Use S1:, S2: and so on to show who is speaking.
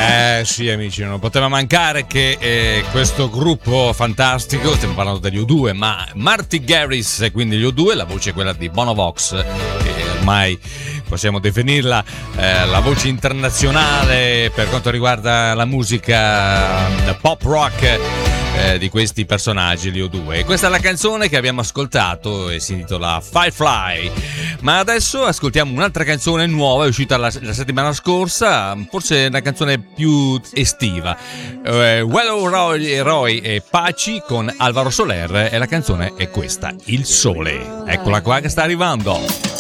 S1: Sì, amici, non poteva mancare che questo gruppo fantastico, stiamo parlando degli U2, ma Marty Garrix, quindi gli U2, la voce è quella di Bono Vox, che ormai possiamo definirla la voce internazionale per quanto riguarda la musica pop rock di questi personaggi, gli U2. E questa è la canzone che abbiamo ascoltato e si intitola Firefly. Ma adesso ascoltiamo un'altra canzone nuova, è uscita la settimana scorsa, forse una canzone più estiva. Willow Roy e Paci con Alvaro Soler, e la canzone è questa, Il Sole. Eccola qua che sta arrivando.